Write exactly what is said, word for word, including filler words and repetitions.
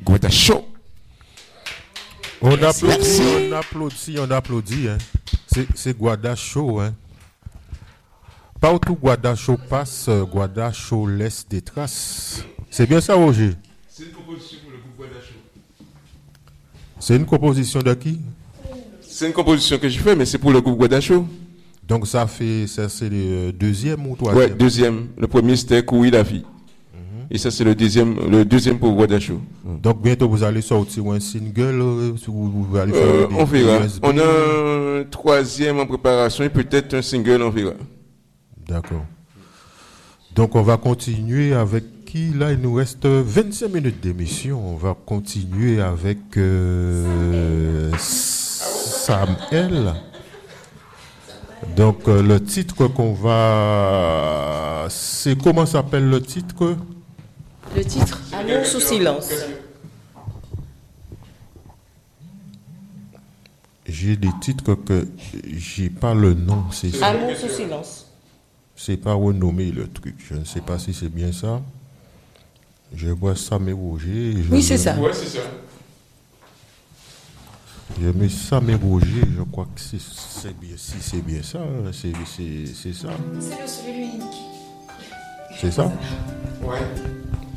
Guada Show. On applaudit, on applaudit, on applaudit. Hein. C'est, c'est Guada Show. Hein. Partout Guada Show passe, Guada Show laisse des traces. C'est bien ça, Roger? C'est une composition pour le groupe Guada Show. C'est une composition de qui? C'est une composition que je fais, mais c'est pour le groupe Guada Show. Donc ça fait, ça c'est le deuxième ou troisième? Ouais, deuxième. Le premier c'était Courir la vie. Mm-hmm. Et ça c'est le deuxième, le deuxième pour Guada Show. Mm. Donc bientôt vous allez sortir un single, ou vous allez faire euh, des, on verra. U S B. On a un troisième en préparation et peut-être un single, on verra. D'accord. Donc on va continuer avec qui? Là il nous reste vingt-cinq minutes d'émission. On va continuer avec euh, Samuel. Donc euh, le titre qu'on va... C'est comment s'appelle le titre? Le titre Amour sous silence. J'ai des titres que j'ai pas le nom. C'est ça. Amour sous silence. C'est pas renommé le truc. Je ne sais pas si c'est bien ça. Je vois ça mais Roger. Oui c'est ça. Ouais, c'est ça. Je mets ça mais Roger. Je crois que c'est, c'est bien. Si c'est bien ça, c'est, c'est, c'est ça. C'est le seul et l'unique. C'est ça? Ouais.